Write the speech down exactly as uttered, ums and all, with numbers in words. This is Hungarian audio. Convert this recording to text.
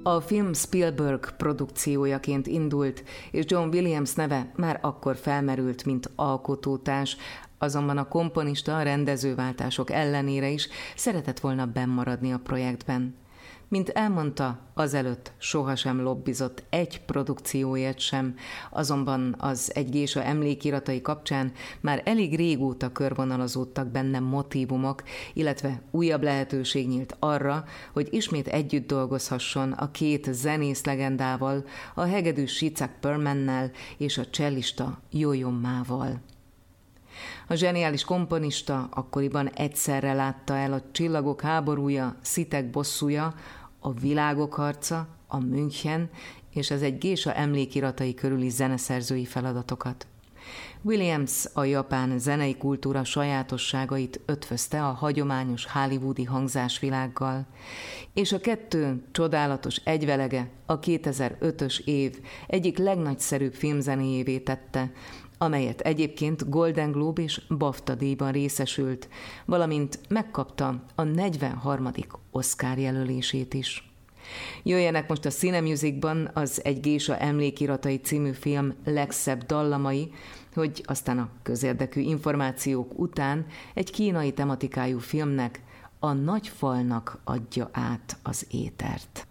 A film Spielberg produkciójaként indult, és John Williams neve már akkor felmerült, mint alkotótárs, azonban a komponista a rendezőváltások ellenére is szeretett volna bennmaradni a projektben. Mint elmondta, azelőtt sohasem lobbizott egy produkcióért sem, azonban az Egy gésa emlékiratai kapcsán már elég régóta körvonalazódtak benne motívumok, illetve újabb lehetőség nyílt arra, hogy ismét együtt dolgozhasson a két zenész legendával, a hegedűs Chicago Perlmannel és a csellista Yo-Yo Mával. A zseniális komponista akkoriban egyszerre látta el a Csillagok háborúja, Szitek bosszúja, a Világok harca, a München és az Egy gésa emlékiratai körüli zeneszerzői feladatokat. Williams a japán zenei kultúra sajátosságait ötvözte a hagyományos hollywoodi hangzásvilággal, és a kettő csodálatos egyvelege a kétezer-ötös év egyik legnagyszerűbb filmzenéjévé tette, amelyet egyébként Golden Globe és BAFTA díjban részesült, valamint megkapta a negyvenharmadik Oscar jelölését is. Jöjjenek most a Cinemusicban az Egy gésa emlékiratai című film legszebb dallamai, hogy aztán a közérdekű információk után egy kínai tematikájú filmnek, a Nagy falnak adja át az étert.